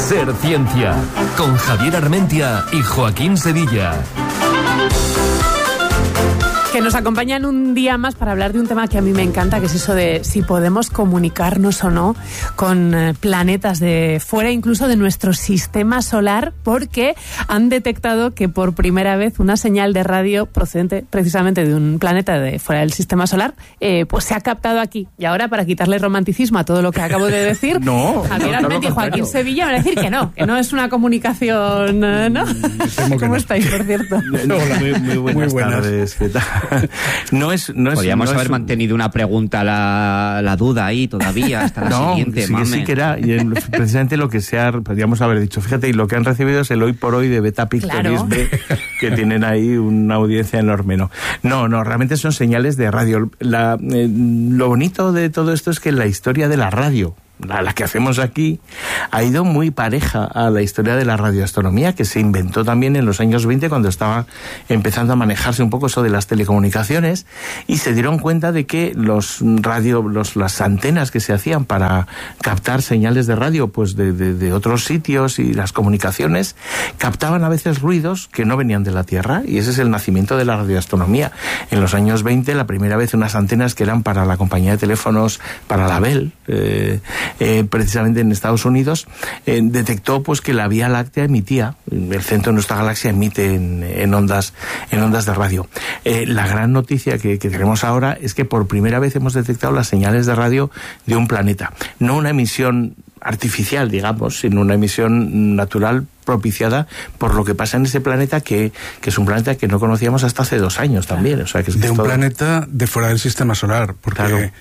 Ser Ciencia, con Javier Armentia y Joaquín Sevilla. Que nos acompañan un día más para hablar de un tema que a mí me encanta, que es eso de si podemos comunicarnos o no con planetas de fuera, incluso de nuestro sistema solar, porque han detectado que por primera vez una señal de radio procedente precisamente de un planeta de fuera del sistema solar, pues se ha captado aquí. Y ahora, para quitarle romanticismo a todo lo que acabo de decir, Javier Armentia y Joaquín Sevilla van a decir que no es una comunicación, ¿no? ¿Cómo estáis, por cierto? Muy buenas tardes. ¿Qué tal? Podríamos haber mantenido una pregunta, la duda ahí todavía hasta la siguiente. Sí que era, y precisamente lo que podríamos haber dicho. Fíjate, y lo que han recibido es el hoy por hoy de Beta Pictoris B, que tienen ahí una audiencia enorme. No, realmente son señales de radio. Lo bonito de todo esto es que la historia de la radio, la que hacemos aquí, ha ido muy pareja a la historia de la radioastronomía, que se inventó también en los años 20, cuando estaba empezando a manejarse un poco eso de las telecomunicaciones, y se dieron cuenta de que las antenas que se hacían para captar señales de radio pues de otros sitios, y las comunicaciones captaban a veces ruidos que no venían de la Tierra, y ese es el nacimiento de la radioastronomía. En los años 20, la primera vez, unas antenas que eran para la compañía de teléfonos, para la Bell, precisamente en Estados Unidos, detectó pues que la Vía Láctea emitía, el centro de nuestra galaxia emite en ondas de radio. La gran noticia que tenemos ahora es que por primera vez hemos detectado las señales de radio de un planeta, no una emisión artificial, digamos, sino una emisión natural propiciada por lo que pasa en ese planeta, que es un planeta que no conocíamos hasta hace 2 años también. O sea, que de un planeta de fuera del sistema solar, porque claro,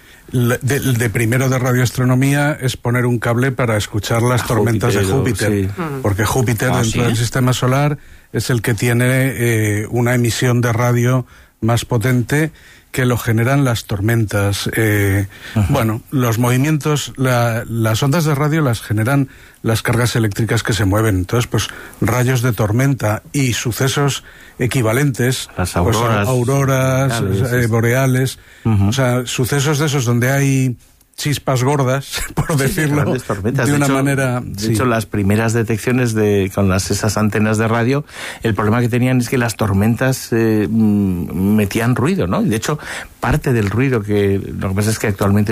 de primero de radioastronomía es poner un cable para escuchar las tormentas de Júpiter, sí. Porque Júpiter dentro del sistema solar es el que tiene una emisión de radio más potente, que lo generan las tormentas. Bueno, los movimientos, las ondas de radio las generan las cargas eléctricas que se mueven. Entonces, pues rayos de tormenta y sucesos equivalentes, las auroras, pues, auroras boreales, o sea, sucesos de esos donde hay chispas gordas, por decirlo de una manera. De hecho, las primeras detecciones con esas antenas de radio, el problema que tenían es que las tormentas metían ruido, ¿no? De hecho, parte del ruido lo que pasa es que actualmente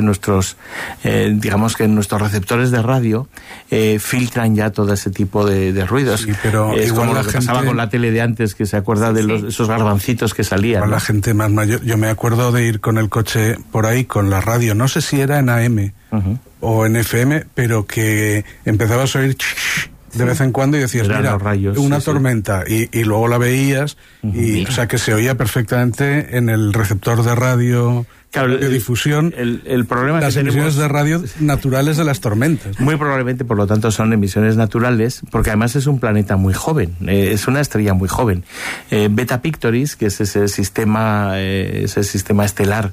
digamos que nuestros receptores de radio filtran ya todo ese tipo de ruidos. Sí, pero es como lo que pasaba con la tele de antes, que se acuerda de esos garbancitos que salían. Igual, ¿no? La gente más mayor, yo me acuerdo de ir con el coche por ahí con la radio, no sé si era en AM o en FM, pero que empezabas a oír de vez en cuando y decías, mira, rayos, una tormenta, y luego la veías, y o sea que se oía perfectamente en el receptor de radio. Claro, de difusión, el problema las que emisiones tenemos, de radio naturales de las tormentas. Muy probablemente, por lo tanto, son emisiones naturales, porque además es un planeta muy joven, es una estrella muy joven. Beta Pictoris, que es ese sistema estelar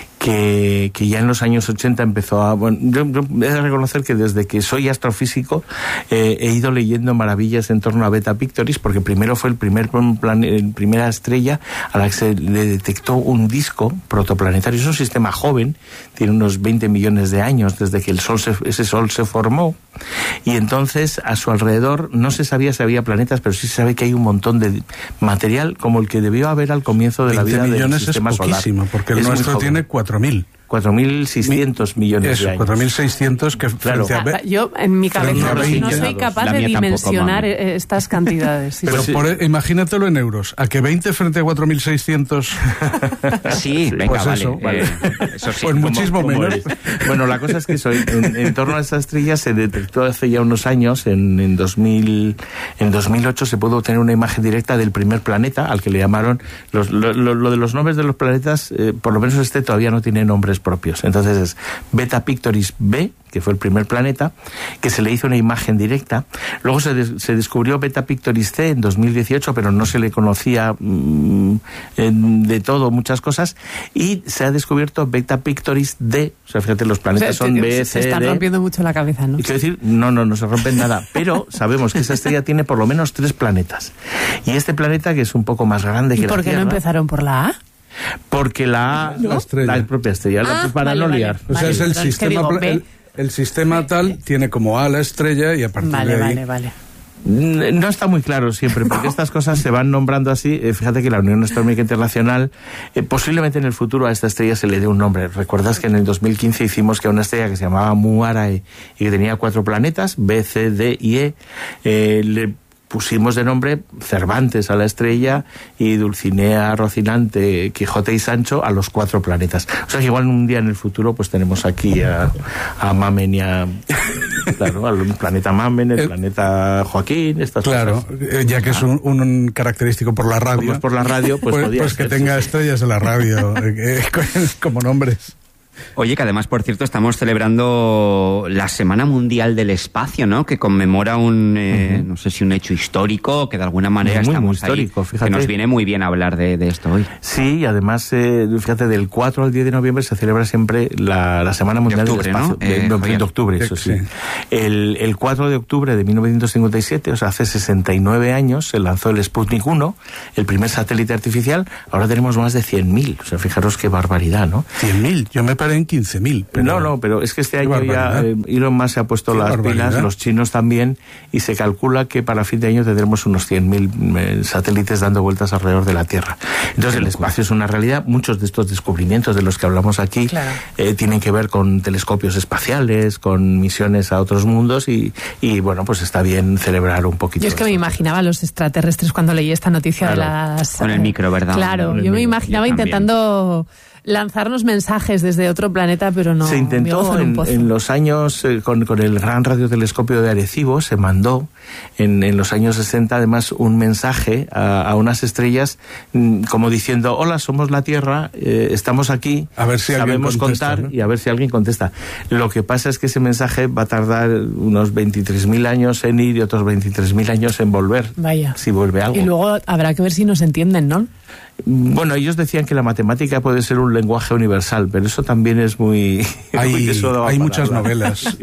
que ya en los años 80 empezó a... Bueno, yo he de reconocer que desde que soy astrofísico he ido leyendo maravillas en torno a Beta Pictoris, porque primero fue primera estrella a la que se le detectó un disco protoplanetario. Es un sistema joven, tiene unos 20 millones de años desde que ese Sol se formó, y entonces a su alrededor no se sabía si había planetas, pero sí se sabe que hay un montón de material como el que debió haber al comienzo de la vida del sistema solar. 20 millones es poquísimo, porque el nuestro tiene 4.000. 4.600 millones de años. 4.600 que claro. Yo en mi cabeza no soy capaz de dimensionar estas cantidades. Sí. Pero imagínatelo en euros. ¿A que 20 frente a 4.600? Sí, venga, pues vale. Eso, vale. Eso sí. Pues muchísimo menos. Bueno, la cosa es que en torno a esta estrella se detectó hace ya unos años, en 2008 se pudo obtener una imagen directa del primer planeta, al que le llamaron... Lo de los nombres de los planetas, por lo menos todavía no tiene nombres propios. Entonces es Beta Pictoris B, que fue el primer planeta, que se le hizo una imagen directa. Luego se descubrió Beta Pictoris C en 2018, pero no se le conocía de todo, muchas cosas, y se ha descubierto Beta Pictoris D. O sea, fíjate, los planetas son B, C, se están D. rompiendo mucho la cabeza, ¿no? Y quiero decir, no se rompen nada, pero sabemos que esa estrella tiene por lo menos 3 planetas. Y este planeta, que es un poco más grande que la Tierra... ¿Y por qué no empezaron por la A? Porque la propia estrella, para no liar. O sea, es el sistema... el sistema tal tiene como A la estrella y a partir de ahí... Vale. No está muy claro siempre, porque estas cosas se van nombrando así. Fíjate que la Unión Astronómica Internacional, posiblemente en el futuro a esta estrella se le dé un nombre. ¿Recuerdas que en el 2015 hicimos que a una estrella que se llamaba Mu Arae y que tenía 4 planetas, B, C, D y E, le pusimos de nombre Cervantes a la estrella y Dulcinea, Rocinante, Quijote y Sancho a los 4 planetas? O sea que igual un día en el futuro pues tenemos aquí a Mamen y a... Claro, al planeta Mamen, el planeta Joaquín, estas cosas. Claro, ya que es un característico por la radio. Como es por la radio, pues que tenga estrellas en la radio como nombres. Oye, que además, por cierto, estamos celebrando la Semana Mundial del Espacio, ¿no? Que conmemora no sé si un hecho histórico, que de alguna manera estamos histórico, ahí, fíjate. Que nos viene muy bien hablar de esto hoy. Sí, y además, fíjate, del 4 al 10 de noviembre se celebra siempre la Semana Mundial del Espacio. ¿No? De octubre, eso sí. El 4 de octubre de 1957, o sea, hace 69 años, se lanzó el Sputnik 1, el primer satélite artificial. Ahora tenemos más de 100.000. O sea, fijaros qué barbaridad, ¿no? 100.000, yo me en 15.000. No, pero es que este año ya Elon Musk se ha puesto las pilas, los chinos también, y se calcula que para fin de año tendremos unos 100.000 satélites dando vueltas alrededor de la Tierra. Entonces el espacio es una realidad. Muchos de estos descubrimientos de los que hablamos aquí tienen que ver con telescopios espaciales, con misiones a otros mundos y bueno, pues está bien celebrar un poquito. Yo es que me imaginaba a los extraterrestres cuando leí esta noticia de las... Con el micro, ¿verdad? Claro, yo me imaginaba intentando lanzarnos mensajes desde otro planeta, pero no. Se intentó en los años, con el gran radiotelescopio de Arecibo, se mandó en los años 60 además un mensaje a unas estrellas como diciendo: hola, somos la Tierra, estamos aquí, a ver si sabemos contar, ¿no? Y a ver si alguien contesta. Lo que pasa es que ese mensaje va a tardar unos 23.000 años en ir y otros 23.000 años en volver. Vaya. Si vuelve algo. Y luego habrá que ver si nos entienden, ¿no? Bueno, ellos decían que la matemática puede ser un lenguaje universal, pero eso también es muy... Hay muchas novelas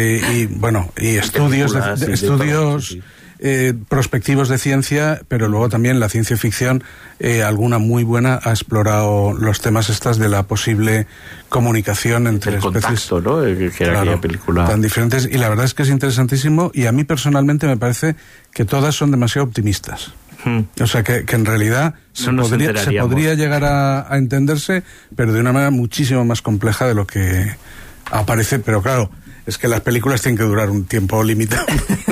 y estudios prospectivos de ciencia, pero luego también la ciencia ficción, alguna muy buena, ha explorado los temas de la posible comunicación entre especies. Contacto, ¿no? Que era aquella película. Tan diferentes, y la verdad es que es interesantísimo, y a mí personalmente me parece que todas son demasiado optimistas. O sea, que en realidad se podría llegar a entenderse, pero de una manera muchísimo más compleja de lo que aparece. Pero claro, es que las películas tienen que durar un tiempo limitado.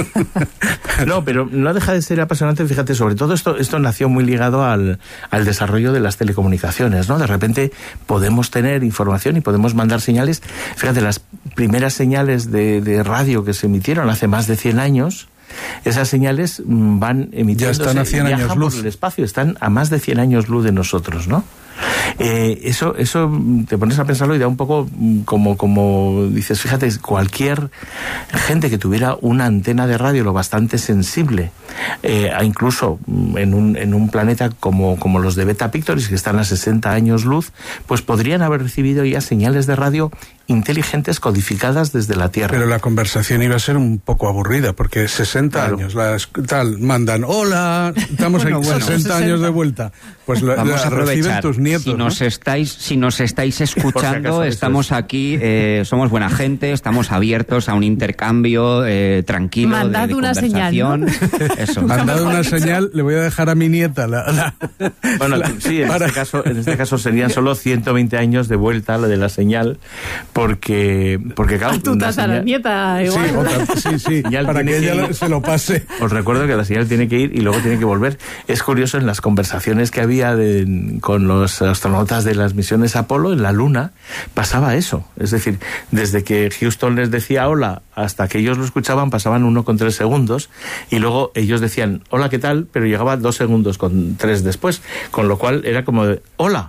No, pero no deja de ser apasionante. Fíjate, sobre todo esto nació muy ligado al desarrollo de las telecomunicaciones, ¿no? De repente podemos tener información y podemos mandar señales. Fíjate, las primeras señales de radio que se emitieron hace más de 100 años... Esas señales van emitiéndose, ya están a 100 años luz. Por el espacio, están a más de 100 años luz de nosotros, ¿no? Eso te pones a pensarlo y da un poco como dices, fíjate, cualquier gente que tuviera una antena de radio lo bastante sensible, incluso en un planeta como los de Beta Pictoris, que están a 60 años luz, pues podrían haber recibido ya señales de radio inteligentes codificadas desde la Tierra. Pero la conversación iba a ser un poco aburrida, porque 60 años, mandan, hola, estamos en 60 años de vuelta. Pues vamos a aprovechar. Tus nietos, si nos estáis escuchando, estamos aquí, somos buena gente, estamos abiertos a un intercambio tranquilo. Mandad de una conversación. Señal, ¿no? Eso. Mandad una señal, le voy a dejar a mi nieta Bueno, sí, en este caso serían solo 120 años de vuelta la de la señal, porque claro, tu nieta igual. Sí, para que ella se lo pase. Os recuerdo que la señal tiene que ir y luego tiene que volver. Es curioso, en las conversaciones que había con los astronautas de las misiones Apolo en la Luna, pasaba eso. Es decir, desde que Houston les decía hola hasta que ellos lo escuchaban pasaban 1,3 segundos, y luego ellos decían hola, ¿qué tal? Pero llegaba 2 segundos con 3 después, con lo cual era como de hola,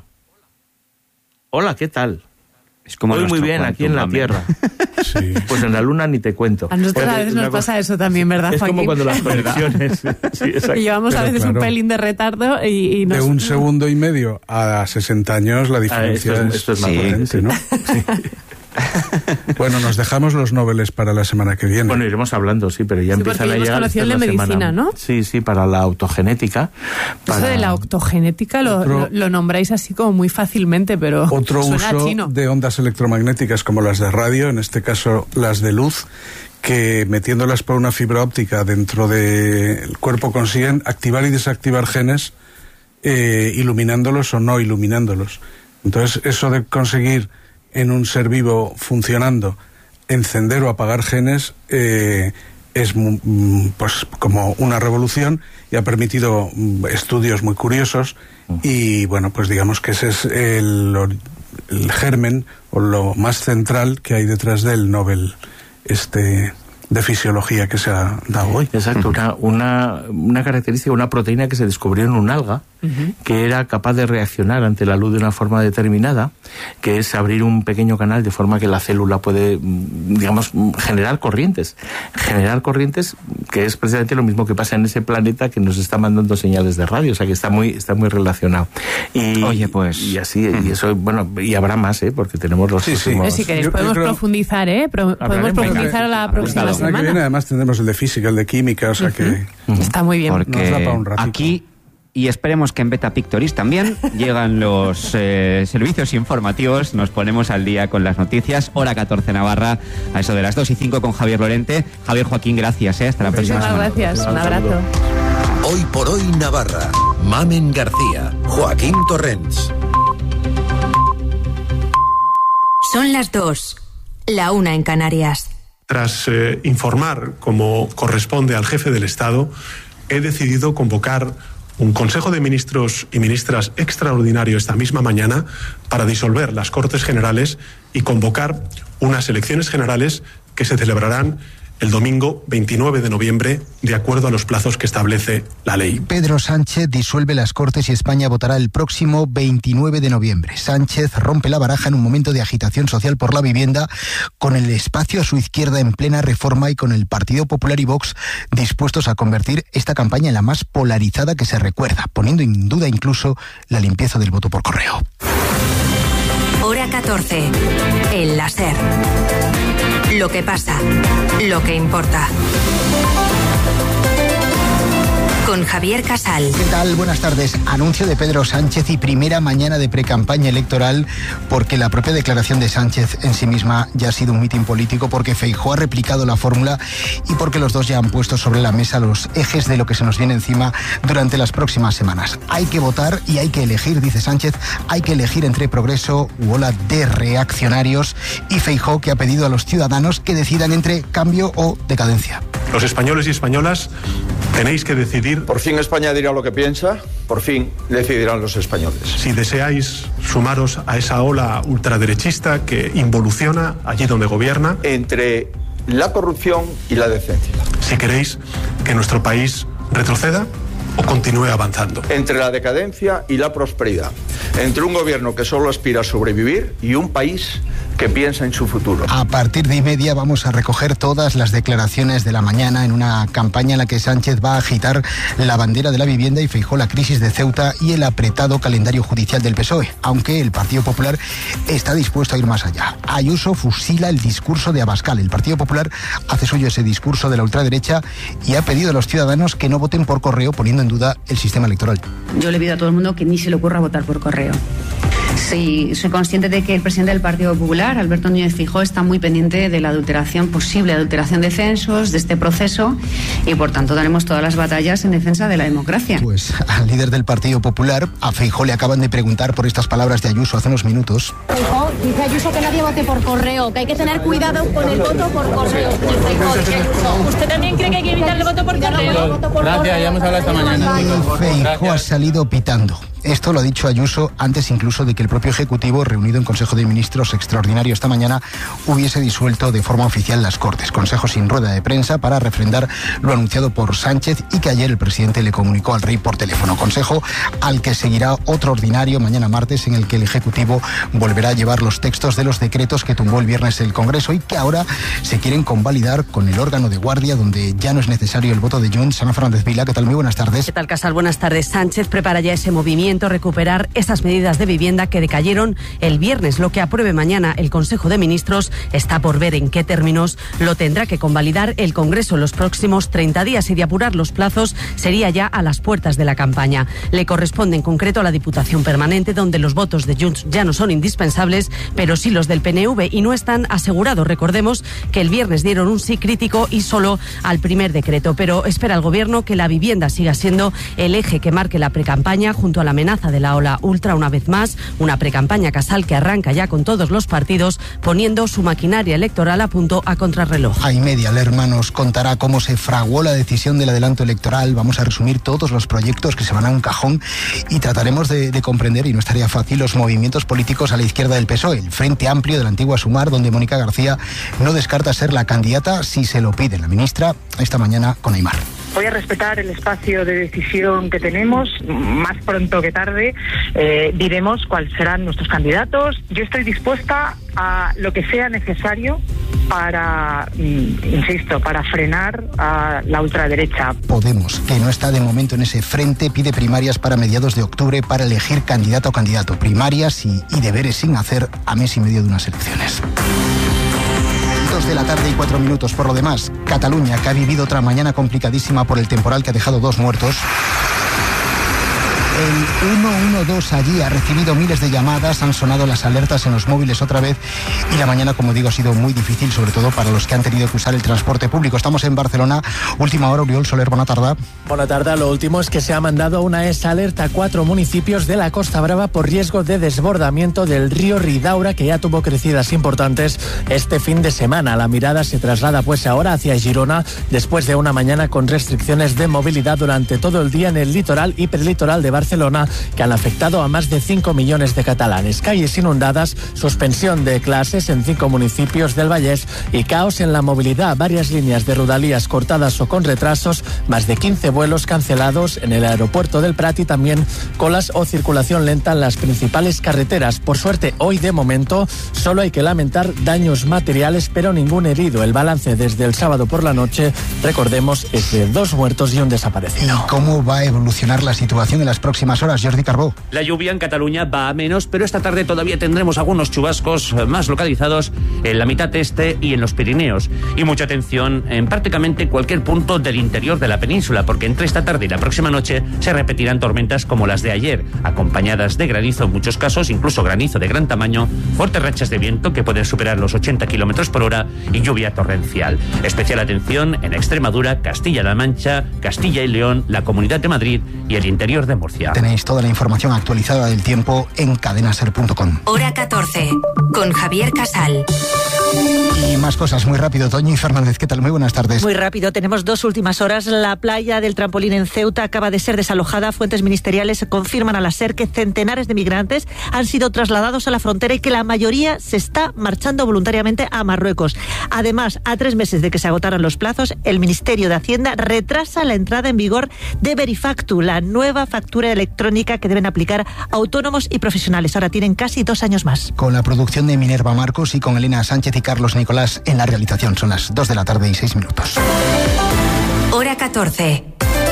¿qué tal? Es como muy bien aquí en la Tierra. Sí. Pues en la Luna ni te cuento. A nosotros a veces nos pasa eso también, ¿verdad, es Joaquín? Como cuando las conexiones... Sí, y llevamos a veces un pelín de retardo y de 1,5 segundos a 60 años la diferencia esto es más potente, ¿no? Sí. Bueno, nos dejamos los Nobeles para la semana que viene. Bueno, iremos hablando, sí, pero ya empiezan a llegar. Conocido el de medicina, semana, ¿no? Sí, para la autogenética. Eso de la autogenética lo nombráis así como muy fácilmente, pero otro suena uso chino. De ondas electromagnéticas como las de radio, en este caso las de luz, que metiéndolas por una fibra óptica dentro del cuerpo consiguen activar y desactivar genes, iluminándolos o no iluminándolos. Entonces, eso de conseguir en un ser vivo funcionando encender o apagar genes es pues como una revolución y ha permitido estudios muy curiosos y bueno, pues digamos que ese es el germen o lo más central que hay detrás del Nobel de fisiología que se ha dado hoy. Exacto, una característica, una proteína que se descubrió en un alga, que era capaz de reaccionar ante la luz de una forma determinada, que es abrir un pequeño canal de forma que la célula puede, digamos, generar corrientes, que es precisamente lo mismo que pasa en ese planeta que nos está mandando señales de radio, o sea que está muy relacionado. Y, oye, pues... Y así, y eso, bueno, y habrá más, porque tenemos los próximos... Si queréis podemos profundizar, podemos profundizar a la próxima semana. Que viene, además tendremos el de física, el de química, o sea que... Está muy bien. Porque nos da para un ratito. Aquí, y esperemos que en Beta Pictoris también, llegan los servicios informativos, nos ponemos al día con las noticias, hora 14 Navarra, a eso de las 2:05 con Javier Lorente. Javier, Joaquín, gracias, hasta la próxima semana. Gracias, un abrazo. Hoy por hoy Navarra, Mamen García, Joaquín Torrents. Son las 2, la 1 en Canarias. Tras informar, como corresponde al jefe del Estado, he decidido convocar un Consejo de Ministros y Ministras extraordinario esta misma mañana para disolver las Cortes Generales y convocar unas elecciones generales que se celebrarán el domingo 29 de noviembre, de acuerdo a los plazos que establece la ley. Pedro Sánchez disuelve las Cortes y España votará el próximo 29 de noviembre. Sánchez rompe la baraja en un momento de agitación social por la vivienda, con el espacio a su izquierda en plena reforma y con el Partido Popular y Vox dispuestos a convertir esta campaña en la más polarizada que se recuerda, poniendo en duda incluso la limpieza del voto por correo. Hora 14, el láser. Lo que pasa, lo que importa. Con Javier Casal. ¿Qué tal? Buenas tardes. Anuncio de Pedro Sánchez y primera mañana de precampaña electoral, porque la propia declaración de Sánchez en sí misma ya ha sido un mitin político, porque Feijóo ha replicado la fórmula y porque los dos ya han puesto sobre la mesa los ejes de lo que se nos viene encima durante las próximas semanas. Hay que votar y hay que elegir, dice Sánchez, hay que elegir entre progreso u ola de reaccionarios, y Feijóo, que ha pedido a los ciudadanos que decidan entre cambio o decadencia. Los españoles y españolas tenéis que decidir. Por fin España dirá lo que piensa, por fin decidirán los españoles. Si deseáis sumaros a esa ola ultraderechista que involuciona allí donde gobierna. Entre la corrupción y la decencia. Si queréis que nuestro país retroceda o continúe avanzando. Entre la decadencia y la prosperidad. Entre un gobierno que solo aspira a sobrevivir y un país que piensa en su futuro. A partir de 1:30 vamos a recoger todas las declaraciones de la mañana en una campaña en la que Sánchez va a agitar la bandera de la vivienda y Feijóo la crisis de Ceuta y el apretado calendario judicial del PSOE, aunque el Partido Popular está dispuesto a ir más allá. Ayuso fusila el discurso de Abascal. El Partido Popular hace suyo ese discurso de la ultraderecha y ha pedido a los ciudadanos que no voten por correo, poniendo en duda el sistema electoral. Yo le pido a todo el mundo que ni se le ocurra votar por correo. Sí, soy consciente de que el presidente del Partido Popular, Alberto Núñez Feijóo, está muy pendiente de la posible adulteración de censos, de este proceso, y por tanto daremos todas las batallas en defensa de la democracia. Pues al líder del Partido Popular, a Feijóo, le acaban de preguntar por estas palabras de Ayuso hace unos minutos. Feijóo, dice Ayuso que nadie vote por correo, que hay que tener cuidado con el voto por correo. ¿Usted también cree que hay que evitar el voto por correo? Gracias, ya hemos hablado esta mañana. Feijóo ha salido pitando. Esto lo ha dicho Ayuso antes incluso de que el propio Ejecutivo, reunido en Consejo de Ministros extraordinario esta mañana, hubiese disuelto de forma oficial las Cortes. Consejo sin rueda de prensa para refrendar lo anunciado por Sánchez y que ayer el presidente le comunicó al rey por teléfono. Consejo al que seguirá otro ordinario mañana martes, en el que el Ejecutivo volverá a llevar los textos de los decretos que tumbó el viernes el Congreso y que ahora se quieren convalidar con el órgano de guardia, donde ya no es necesario el voto de Junts. Ana Fernández Vila, ¿qué tal? Muy buenas tardes. ¿Qué tal, Casal? Buenas tardes. Sánchez prepara ya ese movimiento Ayuntamiento recuperar esas medidas de vivienda que decayeron el viernes. Lo que apruebe mañana el Consejo de Ministros está por ver en qué términos lo tendrá que convalidar el Congreso en los próximos 30 días y de apurar los plazos sería ya a las puertas de la campaña. Le corresponde en concreto a la Diputación Permanente, donde los votos de Junts ya no son indispensables, pero sí los del PNV, y no están asegurados. Recordemos que el viernes dieron un sí crítico y solo al primer decreto, pero espera el Gobierno que la vivienda siga siendo el eje que marque la precampaña, junto a la amenaza de la ola ultra una vez más, una precampaña Casal que arranca ya con todos los partidos poniendo su maquinaria electoral a punto a contrarreloj. A y media, Lerma nos contará cómo se fraguó la decisión del adelanto electoral. Vamos a resumir todos los proyectos que se van a un cajón y trataremos de comprender, y no estaría fácil, los movimientos políticos a la izquierda del PSOE, el Frente Amplio de la antigua Sumar, donde Mónica García no descarta ser la candidata si se lo pide la ministra esta mañana con Aimar. Voy a respetar el espacio de decisión que tenemos. Más pronto que tarde diremos cuáles serán nuestros candidatos. Yo estoy dispuesta a lo que sea necesario para, insisto, para frenar a la ultraderecha. Podemos, que no está de momento en ese frente, pide primarias para mediados de octubre para elegir candidato o candidato. Primarias y deberes sin hacer a mes y medio de unas elecciones. 2 de la tarde y 4 minutos. Por lo demás, Cataluña, que ha vivido otra mañana complicadísima por el temporal que ha dejado 2 muertos. El 112 allí ha recibido miles de llamadas, han sonado las alertas en los móviles otra vez y la mañana, como digo, ha sido muy difícil, sobre todo para los que han tenido que usar el transporte público. Estamos en Barcelona, última hora. Oriol Soler, buena tarde. Buena tarde. Lo último es que se ha mandado una alerta a 4 municipios de la Costa Brava por riesgo de desbordamiento del río Ridaura, que ya tuvo crecidas importantes este fin de semana. La mirada se traslada pues ahora hacia Girona, después de una mañana con restricciones de movilidad durante todo el día en el litoral y prelitoral de Barcelona, que han afectado a más de 5 millones de catalanes. Calles inundadas, suspensión de clases en 5 municipios del Vallès y caos en la movilidad. Varias líneas de Rodalies cortadas o con retrasos, más de 15 vuelos cancelados en el aeropuerto del Prat y también colas o circulación lenta en las principales carreteras. Por suerte, hoy de momento solo hay que lamentar daños materiales, pero ningún herido. El balance desde el sábado por la noche, recordemos, es de 2 muertos y un desaparecido. ¿Y cómo va a evolucionar la situación en las próximas horas, Jordi Carbó? La lluvia en Cataluña va a menos, pero esta tarde todavía tendremos algunos chubascos más localizados en la mitad este y en los Pirineos. Y mucha atención en prácticamente cualquier punto del interior de la península, porque entre esta tarde y la próxima noche se repetirán tormentas como las de ayer, acompañadas de granizo en muchos casos, incluso granizo de gran tamaño, fuertes rachas de viento que pueden superar los 80 kilómetros por hora y lluvia torrencial. Especial atención en Extremadura, Castilla-La Mancha, Castilla y León, la Comunidad de Madrid y el interior de Murcia. Tenéis toda la información actualizada del tiempo en cadenaser.com. Hora 14, con Javier Casal. Y más cosas muy rápido. Toñi Fernández, ¿qué tal? Muy buenas tardes. Muy rápido, tenemos 2 últimas horas. La playa del Trampolín en Ceuta acaba de ser desalojada. Fuentes ministeriales confirman a la SER que centenares de migrantes han sido trasladados a la frontera y que la mayoría se está marchando voluntariamente a Marruecos. Además, a 3 meses de que se agotaran los plazos, el Ministerio de Hacienda retrasa la entrada en vigor de Verifactu, la nueva factura electrónica que deben aplicar autónomos y profesionales. Ahora tienen casi 2 años más. Con la producción de Minerva Marcos y con Elena Sánchez y Carlos Nicolás en la realización. Son las 2 de la tarde y 6 minutos. Hora 14.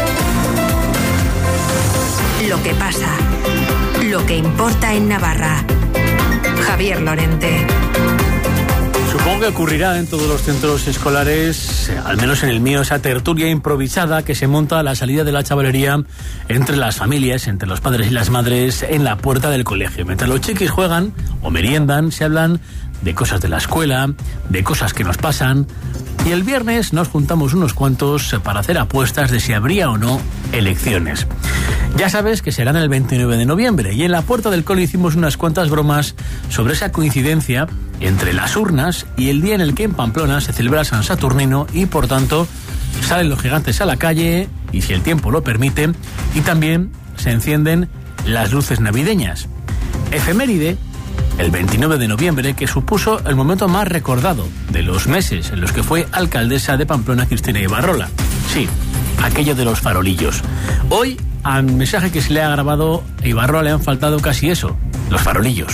Lo que pasa. Lo que importa en Navarra. Javier Lorente. Supongo que ocurrirá en todos los centros escolares, al menos en el mío, esa tertulia improvisada que se monta a la salida de la chavalería entre las familias, entre los padres y las madres, en la puerta del colegio. Mientras los chiquis juegan o meriendan, se hablan de cosas de la escuela, de cosas que nos pasan. Y el viernes nos juntamos unos cuantos para hacer apuestas de si habría o no elecciones. Ya sabes que serán el 29 de noviembre y en la puerta del cole hicimos unas cuantas bromas sobre esa coincidencia entre las urnas y el día en el que en Pamplona se celebra San Saturnino y por tanto salen los gigantes a la calle y si el tiempo lo permite y también se encienden las luces navideñas. Efeméride el 29 de noviembre, que supuso el momento más recordado de los meses en los que fue alcaldesa de Pamplona Cristina Ibarrola. Sí, aquello de los farolillos. Hoy, al mensaje que se le ha grabado a Ibarrola le han faltado casi eso, los farolillos.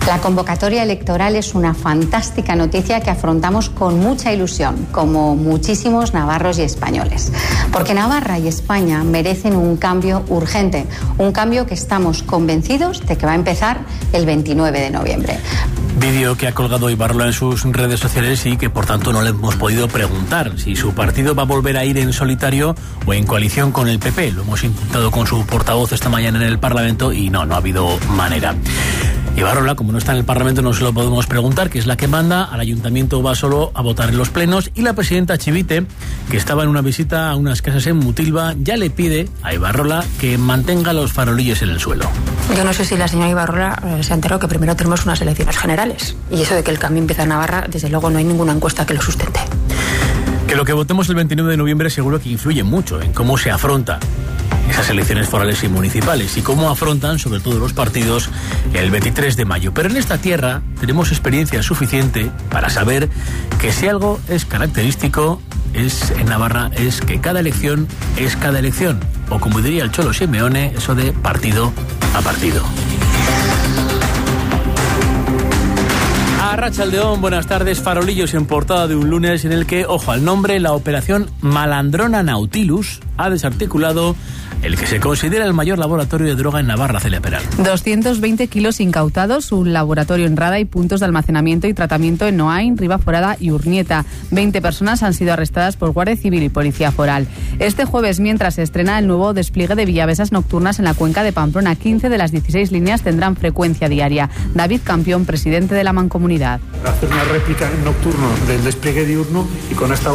La convocatoria electoral es una fantástica noticia que afrontamos con mucha ilusión, como muchísimos navarros y españoles. Porque Navarra y España merecen un cambio urgente, un cambio que estamos convencidos de que va a empezar el 29 de noviembre. Vídeo que ha colgado Ibarrola en sus redes sociales y que por tanto no le hemos podido preguntar si su partido va a volver a ir en solitario o en coalición con el PP. Lo hemos intentado con su portavoz esta mañana en el Parlamento y no ha habido manera. Ibarrola, como no está en el Parlamento, no se lo podemos preguntar, que es la que manda. Al Ayuntamiento va solo a votar en los plenos. Y la presidenta Chivite, que estaba en una visita a unas casas en Mutilva, ya le pide a Ibarrola que mantenga los farolillos en el suelo. Yo no sé si la señora Ibarrola se ha enterado que primero tenemos unas elecciones generales. Y eso de que el cambio empieza en Navarra, desde luego no hay ninguna encuesta que lo sustente. Que lo que votemos el 29 de noviembre seguro que influye mucho en cómo se afronta esas elecciones forales y municipales y cómo afrontan, sobre todo los partidos, el 23 de mayo. Pero en esta tierra tenemos experiencia suficiente para saber que si algo es característico en Navarra es que cada elección es cada elección. O como diría el Cholo Simeone, eso de partido a partido. Arratsaldeón, buenas tardes. Farolillos en portada de un lunes en el que, ojo al nombre, la operación Malandrona Nautilus ha desarticulado el que se considera el mayor laboratorio de droga en Navarra, Celia Peral. 220 kilos incautados, un laboratorio en Rada y puntos de almacenamiento y tratamiento en Noain, Ribaforada y Urnieta. 20 personas han sido arrestadas por Guardia Civil y Policía Foral. Este jueves, mientras se estrena el nuevo despliegue de villavesas nocturnas en la cuenca de Pamplona, 15 de las 16 líneas tendrán frecuencia diaria. David Campión, presidente de la Mancomunidad. Hacer una réplica nocturna del despliegue diurno y con esta